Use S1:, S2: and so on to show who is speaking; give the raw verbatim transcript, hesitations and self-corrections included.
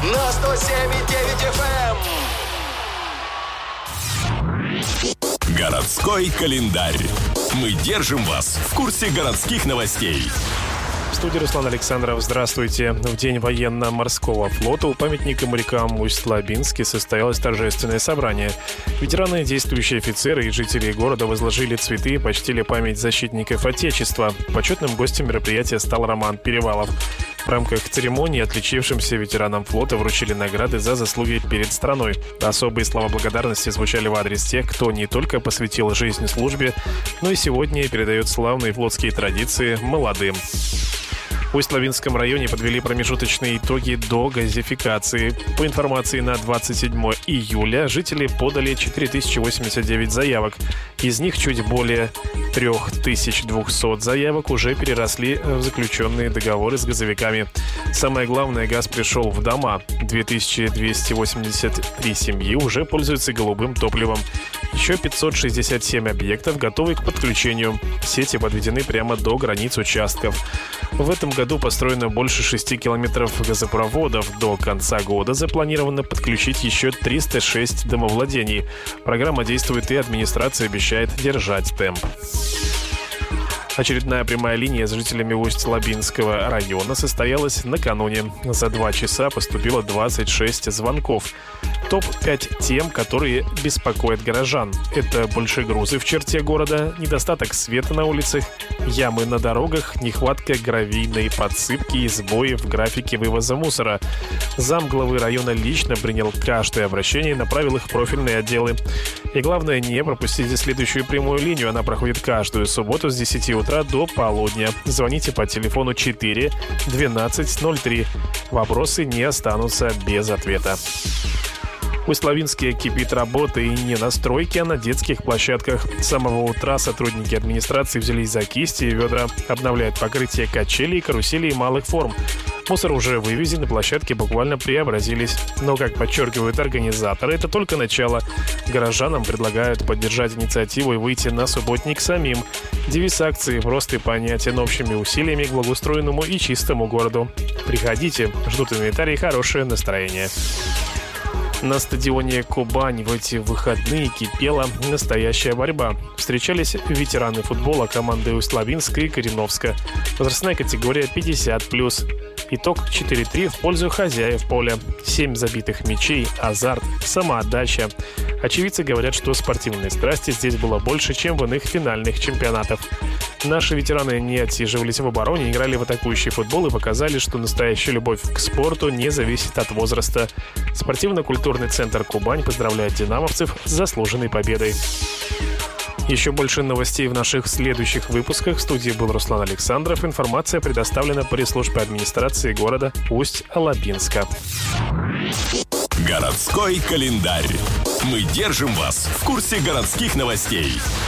S1: на сто семь и девять эф эм.
S2: Городской календарь. Мы держим вас в курсе городских новостей.
S3: В студии Руслан Александров. Здравствуйте. В день военно-морского флота у памятника морякам в Усть-Лабинске состоялось торжественное собрание. Ветераны, действующие офицеры и жители города возложили цветы и почтили память защитников Отечества. Почетным гостем мероприятия стал Роман Перевалов. В рамках церемонии отличившимся ветеранам флота вручили награды за заслуги перед страной. Особые слова благодарности звучали в адрес тех, кто не только посвятил жизнь службе, но и сегодня передает славные флотские традиции молодым. В Усть-Лабинском районе подвели промежуточные итоги до газификации. По информации на двадцать седьмое июля жители подали четыре тысячи восемьдесят девять заявок. Из них чуть более три тысячи двести заявок уже переросли в заключенные договоры с газовиками. Самое главное, газ пришел в дома. две тысячи двести восемьдесят три семьи уже пользуются голубым топливом. Еще пятьсот шестьдесят семь объектов готовы к подключению. Сети подведены прямо до границ участков. В этом году построено больше шести километров газопроводов. До конца года запланировано подключить еще триста шесть домовладений. Программа действует, и администрация обещает держать темп. Очередная прямая линия с жителями Усть-Лабинского района состоялась накануне. За два часа поступило двадцать шесть звонков. топ пять тем, которые беспокоят горожан. Это большегрузы в черте города, недостаток света на улицах, ямы на дорогах, нехватка гравийной подсыпки и сбои в графике вывоза мусора. Замглавы района лично принял каждое обращение и направил их в профильные отделы. И главное, не пропустите следующую прямую линию. Она проходит каждую субботу с десяти утра до полудня. Звоните по телефону четыре двенадцать ноль три. Вопросы не останутся без ответа. В Усть-Лабинске кипит работа, и не на стройке, а на детских площадках. С самого утра сотрудники администрации взялись за кисти и ведра, обновляют покрытие качелей, каруселей малых форм. Мусор уже вывезен, и площадки буквально преобразились. Но, как подчеркивают организаторы, это только начало. Горожанам предлагают поддержать инициативу и выйти на субботник самим. Девиз акции простый, понятен: общими усилиями к благоустроенному и чистому городу. Приходите, ждут инвентарь и хорошее настроение. На стадионе «Кубань» в эти выходные кипела настоящая борьба. Встречались ветераны футбола команды Усть-Лабинска и Кореновска. Возрастная категория пятьдесят плюс. Итог четыре три в пользу хозяев поля. семь забитых мячей, азарт, самоотдача. Очевидцы говорят, что спортивной страсти здесь было больше, чем в иных финальных чемпионатах. Наши ветераны не отсиживались в обороне, играли в атакующий футбол и показали, что настоящая любовь к спорту не зависит от возраста. Спортивно-культурный центр «Кубань» поздравляет динамовцев с заслуженной победой. Еще больше новостей в наших следующих выпусках. В студии был Руслан Александров. Информация предоставлена пресс-службой администрации города Усть-Лабинска.
S2: Городской календарь. Мы держим вас в курсе городских новостей.